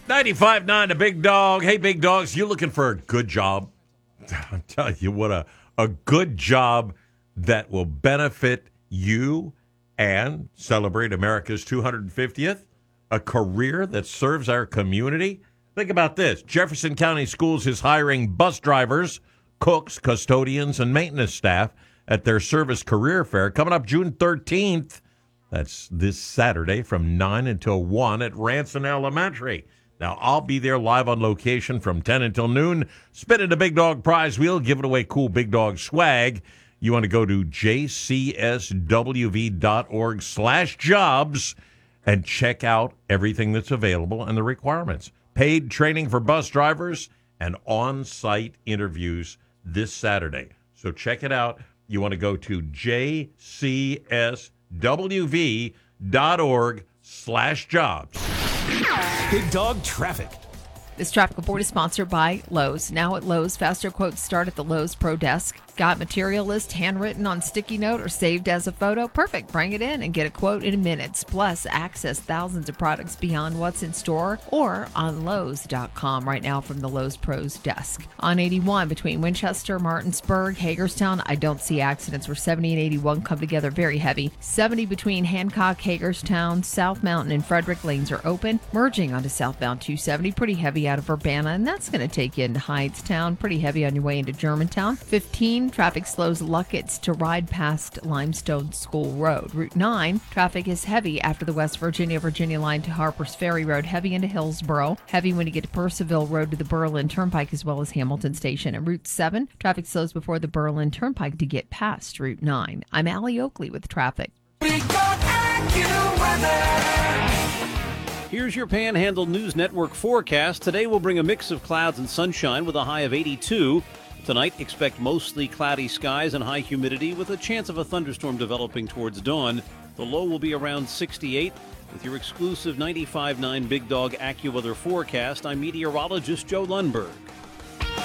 95.9 The Big Dog. Hey, Big Dogs, you looking for a good job? I'm telling you what, a good job that will benefit you and celebrate America's 250th, a career that serves our community. Think about this. Jefferson County Schools is hiring bus drivers, cooks, custodians, and maintenance staff at their service career fair coming up June 13th. That's this Saturday from 9 until 1 at Ranson Elementary. Now, I'll be there live on location from 10 until noon, spinning the Big Dog prize wheel, giving away cool Big Dog swag. You want to go to jcswv.org/jobs and check out everything that's available and the requirements. Paid training for bus drivers and on-site interviews this Saturday. So check it out. You want to go to jcswv.org/jobs. Big Dog Traffic. This traffic report is sponsored by Lowe's. Now at Lowe's, faster quotes start at the Lowe's Pro Desk. Got material list handwritten on sticky note or saved as a photo? Perfect. Bring it in and get a quote in minutes. Plus, access thousands of products beyond what's in store or on Lowes.com right now from the Lowe's Pros Desk. On 81 between Winchester, Martinsburg, Hagerstown, I don't see accidents where 70 and 81 come together very heavy. 70 between Hancock, Hagerstown, South Mountain, and Frederick lanes are open. Merging onto southbound 270, pretty heavy out of Urbana, and that's going to take you into Hydetown. Pretty heavy on your way into Germantown. 15, traffic slows Luckett's to ride past Limestone School Road. Route 9, traffic is heavy after the West Virginia line to Harpers Ferry Road, heavy into Hillsboro. Heavy when you get to Purcellville Road to the Berlin Turnpike as well as Hamilton Station. And Route 7, traffic slows before the Berlin Turnpike to get past Route 9. I'm Allie Oakley with traffic. Big Dog AccuWeather. Here's your Panhandle News Network forecast. Today will bring a mix of clouds and sunshine with a high of 82. Tonight, expect mostly cloudy skies and high humidity with a chance of a thunderstorm developing towards dawn. The low will be around 68. With your exclusive 95.9 Big Dog AccuWeather forecast, I'm meteorologist Joe Lundberg.